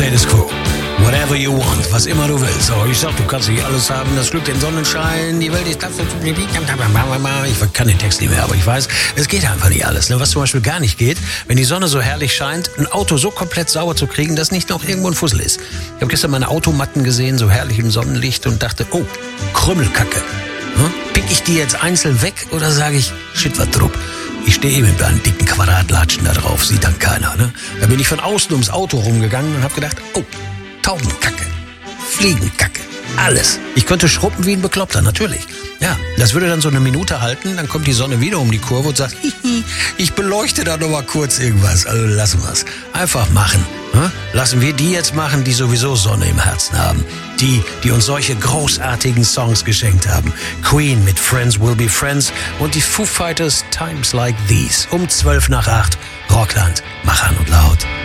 Status Quo. Whatever you want, was immer du willst. Aber ich sag, du kannst nicht alles haben, das Glück, den Sonnenschein, die Welt ist das. Ich kann den Text nicht mehr, aber ich weiß, es geht einfach nicht alles. Ne? Was zum Beispiel gar nicht geht, wenn die Sonne so herrlich scheint, ein Auto so komplett sauber zu kriegen, dass nicht noch irgendwo ein Fussel ist. Ich habe gestern meine Automatten gesehen, so herrlich im Sonnenlicht und dachte, oh, Krümmelkacke. Pick ich die jetzt einzeln weg oder sage ich, shit, was drupp? Ich stehe mit einem dicken Quadratlatschen da drauf, sieht dann keiner. Ne? Da bin ich von außen ums Auto rumgegangen und habe gedacht, oh, Taubenkacke, Fliegenkacke, alles. Ich könnte schruppen wie ein Bekloppter, natürlich. Ja, das würde dann so eine Minute halten, dann kommt die Sonne wieder um die Kurve und sagt, hihi, ich beleuchte da noch mal kurz irgendwas. Also lassen wir's. Einfach machen. Ne? Lassen wir die jetzt machen, die sowieso Sonne im Herzen haben. Die uns solche großartigen Songs geschenkt haben. Queen mit Friends Will Be Friends und die Foo Fighters Times Like These. Um 7:55, Rockland, mach an und laut.